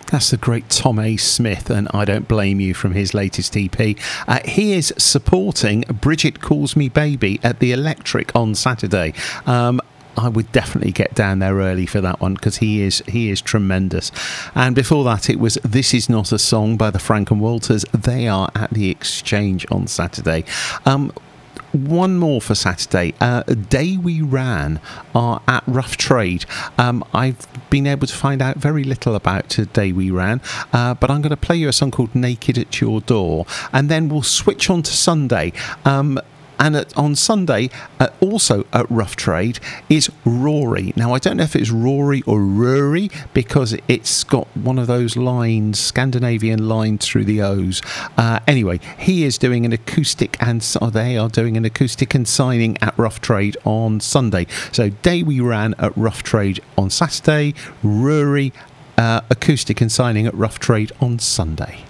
That's the great Tom A. Smith, and I Don't Blame You from his latest EP. He is supporting Bridget Calls Me Baby at the Electric on Saturday. I would definitely get down there early for that one because he is tremendous. And before that, it was This Is Not a Song by the Frank and Walters. They are at the Exchange on Saturday. One more for Saturday. Day We Ran are at Rough Trade. I've been able to find out very little about Day We Ran, but I'm going to play you a song called Naked at Your Door, and then we'll switch on to Sunday. And on Sunday, also at Rough Trade, is Rory. Now, I don't know if it's Rory or Rory, because it's got one of those lines, Scandinavian lines through the O's. Anyway, he is doing an acoustic, and they are doing an acoustic and signing at Rough Trade on Sunday. So, Day We Ran at Rough Trade on Saturday, Rory acoustic and signing at Rough Trade on Sunday.